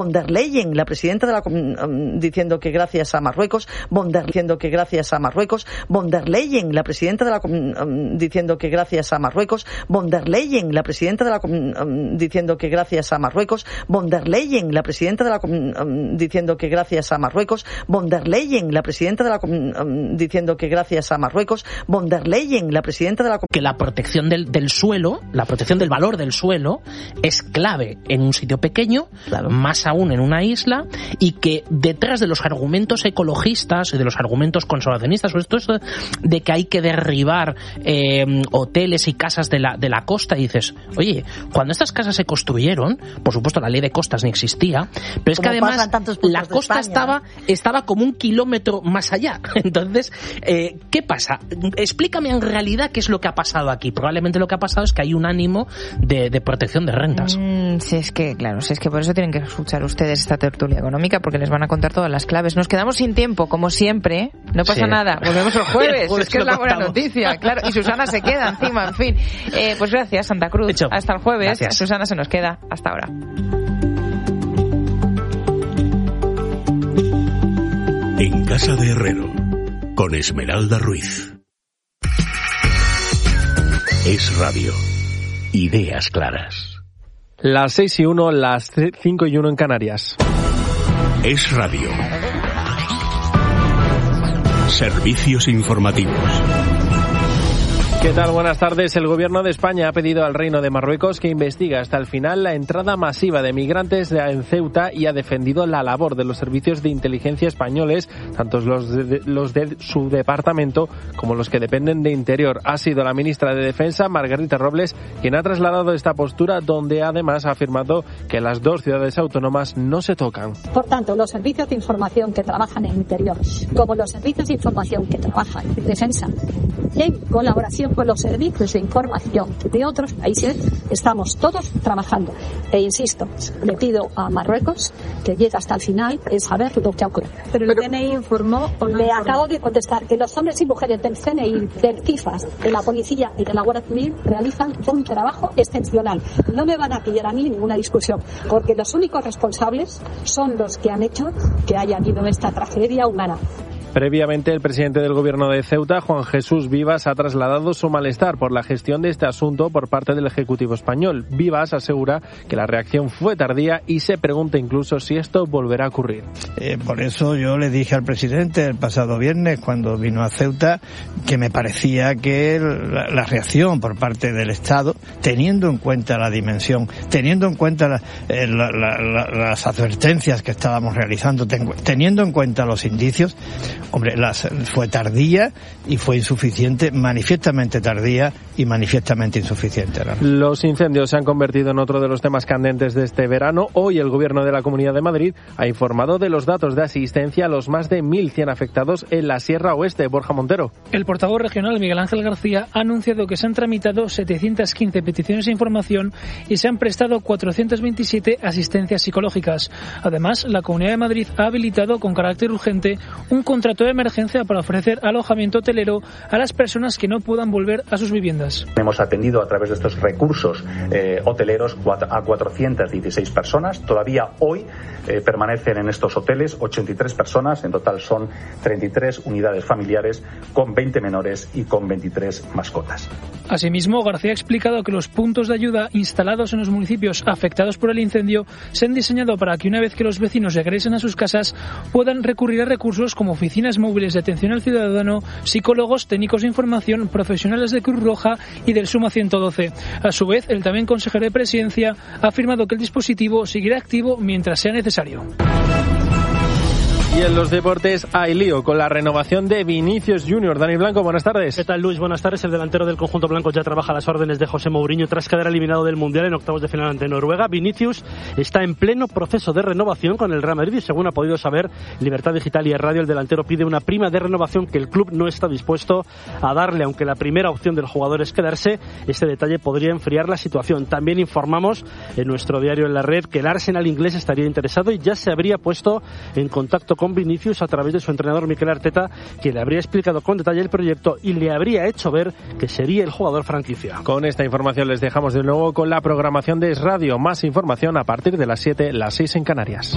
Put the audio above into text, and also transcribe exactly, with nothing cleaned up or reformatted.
Von der Leyen, la presidenta de la diciendo que gracias a Marruecos, von der diciendo que gracias a Marruecos, von der Leyen, la presidenta de la diciendo que gracias a Marruecos, von der Leyen, la presidenta de la diciendo que gracias a Marruecos, von der Leyen, la presidenta de la diciendo que gracias a Marruecos, von der Leyen, la presidenta de la diciendo que gracias a Marruecos, von der Leyen, la presidenta de la que la protección del, del suelo, la protección del valor del suelo es clave en un sitio pequeño, claro, más aún en una isla, y que detrás de los argumentos ecologistas y de los argumentos conservacionistas, sobre todo esto de que hay que derribar eh, hoteles y casas de la, de la costa, y dices, oye, cuando estas casas se construyeron, por supuesto la ley de costas no existía, pero es que además la costa estaba, estaba como un kilómetro más allá. Entonces, eh, ¿qué pasa? Explícame en realidad qué es lo que ha pasado aquí. Probablemente lo que ha pasado es que hay un ánimo de, de protección de rentas. Mm, sí, es que, claro, sí, es que por eso tienen que escuchar ustedes esta tertulia económica, porque les van a contar todas las claves. Nos quedamos sin tiempo, como siempre. No pasa sí. nada. Volvemos el jueves. El jueves es que es la buena noticia, claro. Y Susana se queda encima, en fin. Eh, pues gracias, Santa Cruz. Hecho. Hasta el jueves. Gracias. Susana se nos queda. Hasta ahora. En Casa de Herrero, con Esmeralda Ruiz. Es Radio. Ideas claras. Las seis y uno, las cinco y uno en Canarias. Es Radio. Servicios informativos. ¿Qué tal? Buenas tardes. El Gobierno de España ha pedido al Reino de Marruecos que investigue hasta el final la entrada masiva de migrantes en Ceuta y ha defendido la labor de los servicios de inteligencia españoles, tanto los de, los de su departamento como los que dependen de Interior. Ha sido la ministra de Defensa, Margarita Robles, quien ha trasladado esta postura, donde además ha afirmado que las dos ciudades autónomas no se tocan. Por tanto, los servicios de información que trabajan en Interior, como los servicios de información que trabajan en Defensa, en colaboración con los servicios de información de otros países, estamos todos trabajando. E insisto, le pido a Marruecos que llegue hasta el final en saber lo que ha ocurrido. Pero el C N I informó o no Le informó? acabo de contestar que los hombres y mujeres del C N I, del CIFAS, de la Policía y de la Guardia Civil realizan un trabajo excepcional. No me van a pillar a mí ninguna discusión, porque los únicos responsables son los que han hecho que haya habido esta tragedia humana. Previamente, el presidente del Gobierno de Ceuta, Juan Jesús Vivas, ha trasladado su malestar por la gestión de este asunto por parte del Ejecutivo español. Vivas asegura que la reacción fue tardía y se pregunta incluso si esto volverá a ocurrir. Eh, por eso yo le dije al presidente el pasado viernes, cuando vino a Ceuta, que me parecía que la, la reacción por parte del Estado, teniendo en cuenta la dimensión, teniendo en cuenta la, eh, la, la, la, las advertencias que estábamos realizando, teniendo en cuenta los indicios, hombre, las, fue tardía y fue insuficiente, manifiestamente tardía y manifiestamente insuficiente. ¿No? Los incendios se han convertido en otro de los temas candentes de este verano. Hoy el Gobierno de la Comunidad de Madrid ha informado de los datos de asistencia a los más de mil cien afectados en la Sierra Oeste. Borja Montero. El portavoz regional Miguel Ángel García ha anunciado que se han tramitado setecientas quince peticiones de información y se han prestado cuatrocientas veintisiete asistencias psicológicas. Además, la Comunidad de Madrid ha habilitado con carácter urgente un contrato de emergencia para ofrecer alojamiento hotelero a las personas que no puedan volver a sus viviendas. Hemos atendido a través de estos recursos eh, hoteleros a cuatrocientas dieciséis personas. Todavía hoy eh, permanecen en estos hoteles ochenta y tres personas. En total son treinta y tres unidades familiares con veinte menores y con veintitrés mascotas. Asimismo, García ha explicado que los puntos de ayuda instalados en los municipios afectados por el incendio se han diseñado para que una vez que los vecinos regresen a sus casas puedan recurrir a recursos como oficinas móviles de atención al ciudadano, psicólogos, técnicos de información, profesionales de Cruz Roja y del Suma ciento doce. A su vez, el también consejero de Presidencia ha afirmado que el dispositivo seguirá activo mientras sea necesario. Y en los deportes hay lío con la renovación de Vinicius Junior. Dani Blanco, buenas tardes. ¿Qué tal, Luis? Buenas tardes. El delantero del conjunto blanco ya trabaja a las órdenes de José Mourinho tras quedar eliminado del Mundial en octavos de final ante Noruega. Vinicius está en pleno proceso de renovación con el Real Madrid y, según ha podido saber Libertad Digital y Radio, el delantero pide una prima de renovación que el club no está dispuesto a darle. Aunque la primera opción del jugador es quedarse, este detalle podría enfriar la situación. También informamos en nuestro diario En la Red que el Arsenal inglés estaría interesado y ya se habría puesto en contacto con Vinicius a través de su entrenador Mikel Arteta, quien le habría explicado con detalle el proyecto y le habría hecho ver que sería el jugador franquicia. Con esta información les dejamos de nuevo con la programación de Es Radio. Más información a partir de las siete, las seis en Canarias.